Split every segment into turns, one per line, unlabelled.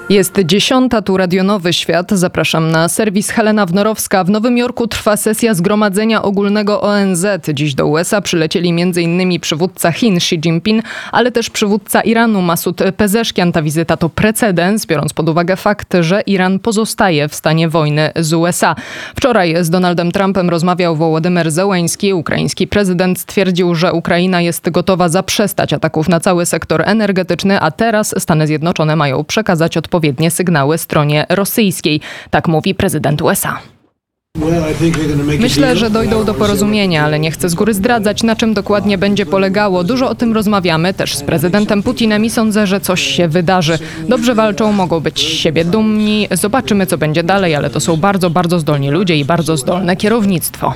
Jest 10. tu Radio Nowy Świat. Zapraszam na serwis Helena Wnorowska. W Nowym Jorku trwa sesja Zgromadzenia Ogólnego ONZ. Dziś do USA przylecieli m.in. przywódca Chin Xi Jinping, ale też przywódca Iranu Masud Pezeszkian. Ta wizyta to precedens, biorąc pod uwagę fakt, że Iran pozostaje w stanie wojny z USA. Wczoraj z Donaldem Trumpem rozmawiał Wołodymyr Zełenski. Ukraiński prezydent stwierdził, że Ukraina jest gotowa zaprzestać ataków na cały sektor energetyczny, a teraz Stany Zjednoczone mają przekazać odpowiednie sygnały stronie rosyjskiej. Tak mówi prezydent USA. Myślę, że dojdą do porozumienia, ale nie chcę z góry zdradzać, na czym dokładnie będzie polegało. Dużo o tym rozmawiamy też z prezydentem Putinem i sądzę, że coś się wydarzy. Dobrze walczą, mogą być z siebie dumni. Zobaczymy, co będzie dalej, ale to są bardzo, bardzo zdolni ludzie i bardzo zdolne kierownictwo.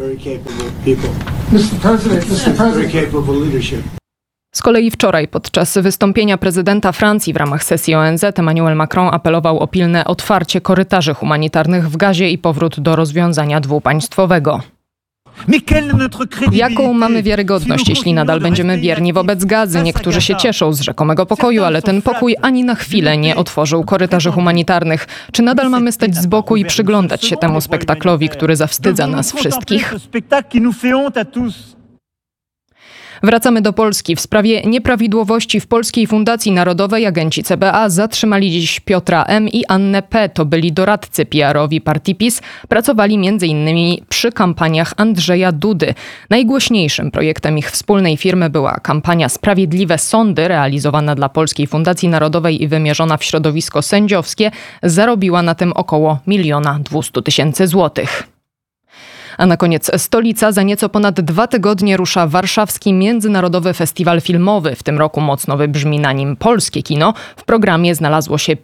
Z kolei wczoraj podczas wystąpienia prezydenta Francji w ramach sesji ONZ Emmanuel Macron apelował o pilne otwarcie korytarzy humanitarnych w Gazie i powrót do rozwiązania dwupaństwowego. Jaką mamy wiarygodność, jeśli nadal będziemy bierni wobec Gazy? Niektórzy się cieszą z rzekomego pokoju, ale ten pokój ani na chwilę nie otworzył korytarzy humanitarnych. Czy nadal mamy stać z boku i przyglądać się temu spektaklowi, który zawstydza nas wszystkich? Wracamy do Polski. W sprawie nieprawidłowości w Polskiej Fundacji Narodowej agenci CBA zatrzymali dziś Piotra M. i Annę P. To byli doradcy PR-owi partii PiS. Pracowali m.in. przy kampaniach Andrzeja Dudy. Najgłośniejszym projektem ich wspólnej firmy była kampania Sprawiedliwe Sądy, realizowana dla Polskiej Fundacji Narodowej i wymierzona w środowisko sędziowskie. Zarobiła na tym około 1 200 000 złotych. A na koniec stolica. Za nieco ponad 2 tygodnie rusza Warszawski Międzynarodowy Festiwal Filmowy. W tym roku mocno wybrzmi na nim polskie kino. W programie znalazło się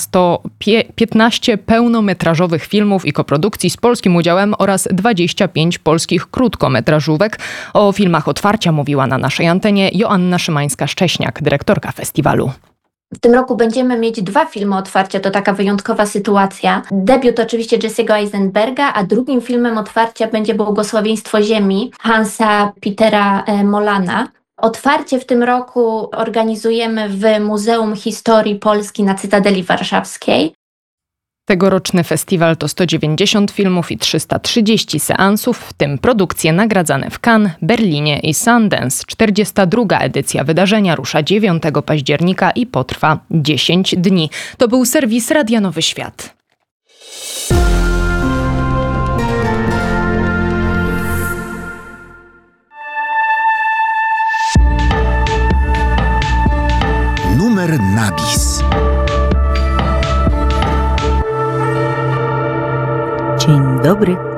15 pełnometrażowych filmów i koprodukcji z polskim udziałem oraz 25 polskich krótkometrażówek. O filmach otwarcia mówiła na naszej antenie Joanna Szymańska-Szcześniak, dyrektorka festiwalu.
W tym roku będziemy mieć 2 filmy otwarcia, to taka wyjątkowa sytuacja. Debiut oczywiście Jesse'ego Eisenberga, a drugim filmem otwarcia będzie Błogosławieństwo Ziemi Hansa Petera Molana. Otwarcie w tym roku organizujemy w Muzeum Historii Polski na Cytadeli Warszawskiej.
Tegoroczny festiwal to 190 filmów i 330 seansów, w tym produkcje nagradzane w Cannes, Berlinie i Sundance. 42. edycja wydarzenia rusza 9 października i potrwa 10 dni. To był serwis Radia Nowy Świat.
Numer na bis.
Dzień dobry.